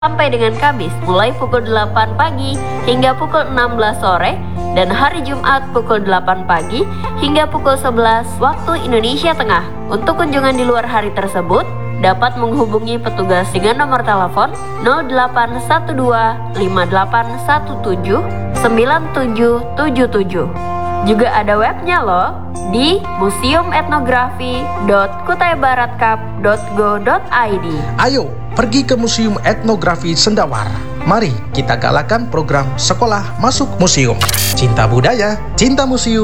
sampai dengan Kamis mulai pukul 8 pagi hingga pukul 16 sore dan hari Jumat pukul 8 pagi hingga pukul 11 waktu Indonesia Tengah. Untuk kunjungan di luar hari tersebut dapat menghubungi petugas dengan nomor telepon 0812 5817 9777. Juga ada webnya loh di museumetnografi.kutaibaratcup.go.id. Ayo pergi ke Museum Etnografi Sendawar. Mari kita galakan program Sekolah Masuk Museum. Cinta budaya, cinta museum.